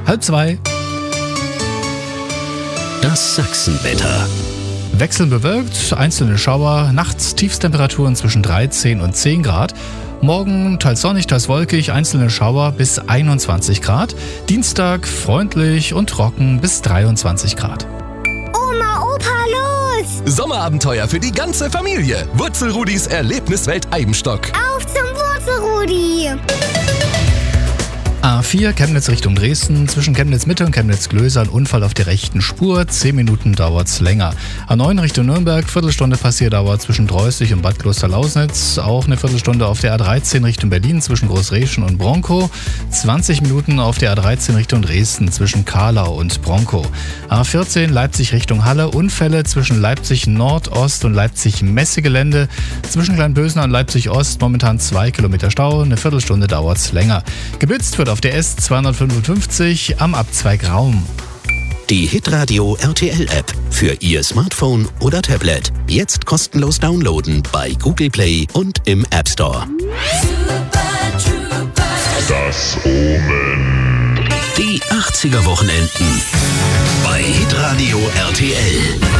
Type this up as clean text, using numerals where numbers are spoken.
1:30. Das Sachsenwetter. Wechselnd bewölkt, einzelne Schauer, nachts Tiefstemperaturen zwischen 13 und 10 Grad. Morgen teils sonnig, teils wolkig, einzelne Schauer bis 21 Grad. Dienstag freundlich und trocken bis 23 Grad. Oma, Opa, los! Sommerabenteuer für die ganze Familie. Wurzelrudis Erlebniswelt Eibenstock. Auf zum Wurzelrudi! A4 Chemnitz Richtung Dresden. Zwischen Chemnitz Mitte und Chemnitz Glöser ein Unfall auf der rechten Spur. 10 Minuten dauert's länger. A9 Richtung Nürnberg. Viertelstunde Passierdauer zwischen Dreußig und Bad Klosterlausnitz. Auch eine Viertelstunde auf der A13 Richtung Berlin zwischen Großreschen und Bronkow. 20 Minuten auf der A13 Richtung Dresden zwischen Kahlau und Bronkow. A14 Leipzig Richtung Halle. Unfälle zwischen Leipzig Nordost und Leipzig Messegelände. Zwischen Kleinbösen und Leipzig Ost momentan 2 Kilometer Stau. Eine Viertelstunde dauert's länger. Geblitzt wird auf der S255 am Abzweig Raum. Die Hitradio RTL App für Ihr Smartphone oder Tablet. Jetzt kostenlos downloaden bei Google Play und im App Store. Das Omen. Die 80er Wochenenden bei Hitradio RTL.